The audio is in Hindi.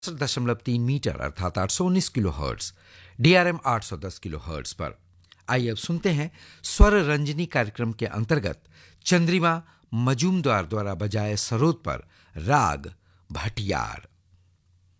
10.3 मीटर अर्थात 819 kilo hertz, DRM 810 kilo hertz पर। आइए अब सुनते हैं स्वर रंजनी कार्यक्रम के अंतर्गत चंद्रिमा मजूमदार द्वारा बजाए सरोद पर राग भटियार।